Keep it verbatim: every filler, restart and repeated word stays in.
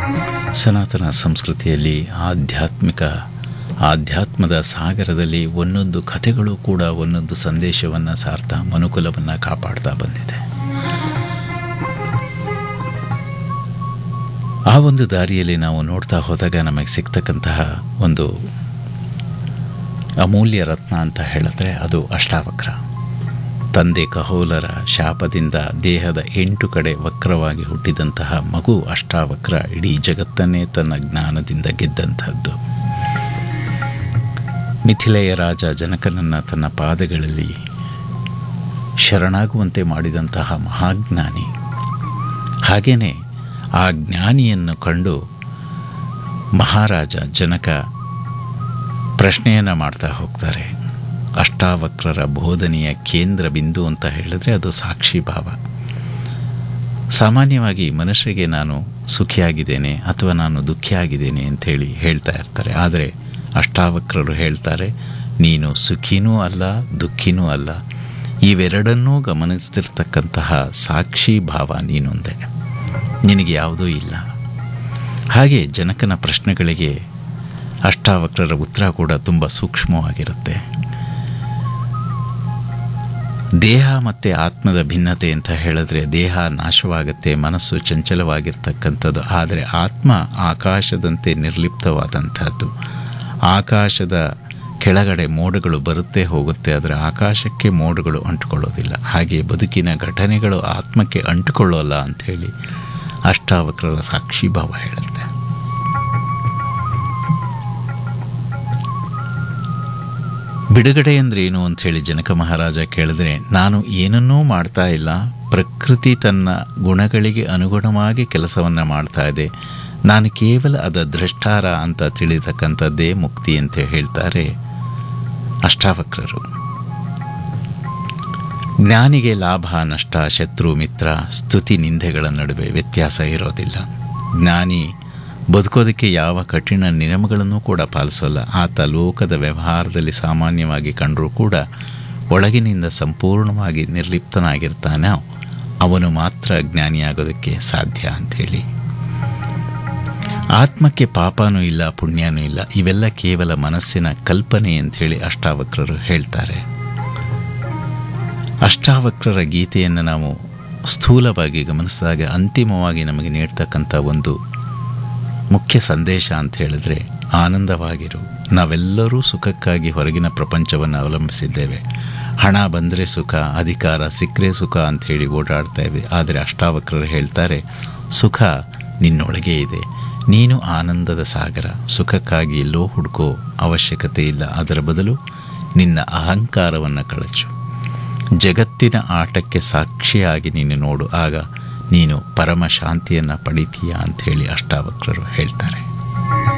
ಸನಾತನ ಸಂಸ್ಕೃತಿಯಲ್ಲಿ ಆಧ್ಯಾತ್ಮಿಕ ಆಧ್ಯಾತ್ಮದ ಸಾಗರದಲ್ಲಿ ಒಂದೊಂದು ಕಥೆಗಳು ಕೂಡ ಒಂದೊಂದು ಸಂದೇಶವನ್ನು ಸಾರ್ತಾ ಮನುಕುಲವನ್ನು ಕಾಪಾಡ್ತಾ ಬಂದಿದೆ. ಆ ಒಂದು ದಾರಿಯಲ್ಲಿ ನಾವು ನೋಡ್ತಾ ಹೋದಾಗ ನಮಗೆ ಸಿಗ್ತಕ್ಕಂತಹ ಒಂದು ಅಮೂಲ್ಯ ರತ್ನ ಅಂತ ಹೇಳಿದ್ರೆ ಅದು ಅಷ್ಟಾವಕ್ರ. ತಂದೆ ಕಹೋಲರ ಶಾಪದಿಂದ ದೇಹದ ಎಂಟು ಕಡೆ ವಕ್ರವಾಗಿ ಹುಟ್ಟಿದಂತಹ ಮಗು ಅಷ್ಟಾವಕ್ರ ಇಡೀ ಜಗತ್ತನ್ನೇ ತನ್ನ ಜ್ಞಾನದಿಂದ ಗೆದ್ದಂಥದ್ದು. ಮಿಥಿಲೆಯ ರಾಜ ಜನಕನನ್ನು ತನ್ನ ಪಾದಗಳಲ್ಲಿ ಶರಣಾಗುವಂತೆ ಮಾಡಿದಂತಹ ಮಹಾಜ್ಞಾನಿ. ಹಾಗೆಯೇ ಆ ಜ್ಞಾನಿಯನ್ನು ಕಂಡು ಮಹಾರಾಜ ಜನಕ ಪ್ರಶ್ನೆಯನ್ನು ಮಾಡ್ತಾ ಹೋಗ್ತಾರೆ. ಅಷ್ಟಾವಕ್ರರ ಬೋಧನೆಯ ಕೇಂದ್ರ ಬಿಂದು ಅಂತ ಹೇಳಿದ್ರೆ ಅದು ಸಾಕ್ಷಿ ಭಾವ. ಸಾಮಾನ್ಯವಾಗಿ ಮನುಷ್ಯರಿಗೆ ನಾನು ಸುಖಿಯಾಗಿದ್ದೇನೆ ಅಥವಾ ನಾನು ದುಃಖಿಯಾಗಿದ್ದೇನೆ ಅಂಥೇಳಿ ಹೇಳ್ತಾ ಇರ್ತಾರೆ. ಆದರೆ ಅಷ್ಟಾವಕ್ರರು ಹೇಳ್ತಾರೆ, ನೀನು ಸುಖಿನೂ ಅಲ್ಲ ದುಃಖಿನೂ ಅಲ್ಲ, ಇವೆರಡನ್ನೂ ಗಮನಿಸ್ತಿರ್ತಕ್ಕಂತಹ ಸಾಕ್ಷಿ ಭಾವ ನೀನೊಂದೇ, ನಿನಗೆ ಯಾವುದೂ ಇಲ್ಲ. ಹಾಗೆ ಜನಕನ ಪ್ರಶ್ನೆಗಳಿಗೆ ಅಷ್ಟಾವಕ್ರರ ಉತ್ತರ ಕೂಡ ತುಂಬ ಸೂಕ್ಷ್ಮವಾಗಿರುತ್ತೆ. ದೇಹ ಮತ್ತು ಆತ್ಮದ ಭಿನ್ನತೆ ಅಂತ ಹೇಳಿದ್ರೆ ದೇಹ ನಾಶವಾಗುತ್ತೆ, ಮನಸ್ಸು ಚಂಚಲವಾಗಿರ್ತಕ್ಕಂಥದ್ದು. ಆದರೆ ಆತ್ಮ ಆಕಾಶದಂತೆ ನಿರ್ಲಿಪ್ತವಾದಂಥದ್ದು. ಆಕಾಶದ ಕೆಳಗಡೆ ಮೋಡಗಳು ಬರುತ್ತೆ ಹೋಗುತ್ತೆ, ಆದರೆ ಆಕಾಶಕ್ಕೆ ಮೋಡಗಳು ಅಂಟುಕೊಳ್ಳೋದಿಲ್ಲ. ಹಾಗೆ ಬದುಕಿನ ಘಟನೆಗಳು ಆತ್ಮಕ್ಕೆ ಅಂಟುಕೊಳ್ಳೋಲ್ಲ ಅಂಥೇಳಿ ಅಷ್ಟಾವಕ್ರರ ಸಾಕ್ಷಿ ಭಾವ ಹೇಳುತ್ತೆ. ಬಿಡುಗಡೆ ಅಂದ್ರೆ ಏನು ಅಂಥೇಳಿ ಜನಕ ಮಹಾರಾಜ ಕೇಳಿದ್ರೆ, ನಾನು ಏನನ್ನೂ ಮಾಡ್ತಾ ಇಲ್ಲ, ಪ್ರಕೃತಿ ತನ್ನ ಗುಣಗಳಿಗೆ ಅನುಗುಣವಾಗಿ ಕೆಲಸವನ್ನು ಮಾಡ್ತಾ ಇದೆ, ನಾನು ಕೇವಲ ಅದ ದ್ರಷ್ಟಾರ ಅಂತ ತಿಳಿತಕ್ಕಂಥದ್ದೇ ಮುಕ್ತಿ ಅಂತ ಹೇಳ್ತಾರೆ ಅಷ್ಟಾವಕ್ರರು. ಜ್ಞಾನಿಗೆ ಲಾಭ ನಷ್ಟ, ಶತ್ರು ಮಿತ್ರ, ಸ್ತುತಿ ನಿಂದೆಗಳ ನಡುವೆ ವ್ಯತ್ಯಾಸ ಇರೋದಿಲ್ಲ. ಜ್ಞಾನಿ ಬದುಕೋದಕ್ಕೆ ಯಾವ ಕಠಿಣ ನಿಯಮಗಳನ್ನು ಕೂಡ ಪಾಲಿಸೋಲ್ಲ. ಆತ ಲೋಕದ ವ್ಯವಹಾರದಲ್ಲಿ ಸಾಮಾನ್ಯವಾಗಿ ಕಂಡರೂ ಕೂಡ ಒಳಗಿನಿಂದ ಸಂಪೂರ್ಣವಾಗಿ ನಿರ್ಲಿಪ್ತನಾಗಿರ್ತಾನೆ. ಅವನು ಮಾತ್ರ ಜ್ಞಾನಿಯಾಗೋದಕ್ಕೆ ಸಾಧ್ಯ ಅಂಥೇಳಿ. ಆತ್ಮಕ್ಕೆ ಪಾಪನೂ ಇಲ್ಲ ಪುಣ್ಯನೂ ಇಲ್ಲ, ಇವೆಲ್ಲ ಕೇವಲ ಮನಸ್ಸಿನ ಕಲ್ಪನೆ ಅಂಥೇಳಿ ಅಷ್ಟಾವಕ್ರರು ಹೇಳ್ತಾರೆ. ಅಷ್ಟಾವಕ್ರರ ಗೀತೆಯನ್ನು ನಾವು ಸ್ಥೂಲವಾಗಿ ಗಮನಿಸಿದಾಗ ಅಂತಿಮವಾಗಿ ನಮಗೆ ನೀಡ್ತಕ್ಕಂಥ ಒಂದು ಮುಖ್ಯ ಸಂದೇಶ ಅಂತ ಹೇಳಿದ್ರೆ, ಆನಂದವಾಗಿರು. ನಾವೆಲ್ಲರೂ ಸುಖಕ್ಕಾಗಿ ಹೊರಗಿನ ಪ್ರಪಂಚವನ್ನು ಅವಲಂಬಿಸಿದ್ದೇವೆ. ಹಣ ಬಂದರೆ ಸುಖ, ಅಧಿಕಾರ ಸಿಕ್ಕರೆ ಸುಖ ಅಂಥೇಳಿ ಓಡಾಡ್ತೇವೆ. ಆದರೆ ಅಷ್ಟಾವಕ್ರರು ಹೇಳ್ತಾರೆ, ಸುಖ ನಿನ್ನೊಳಗೆ ಇದೆ, ನೀನು ಆನಂದದ ಸಾಗರ. ಸುಖಕ್ಕಾಗಿ ಎಲ್ಲೋ ಹುಡುಕೋ ಅವಶ್ಯಕತೆ ಇಲ್ಲ, ಅದರ ಬದಲು ನಿನ್ನ ಅಹಂಕಾರವನ್ನು ಕಳಚು. ಜಗತ್ತಿನ ಆಟಕ್ಕೆ ಸಾಕ್ಷಿಯಾಗಿ ನೀನು ನೋಡು, ಆಗ ನೀನು ಪರಮ ಶಾಂತಿಯನ್ನು ಪಡಿತೀಯ ಅಂಥೇಳಿ ಅಷ್ಟಾವಕ್ರರು ಹೇಳ್ತಾರೆ.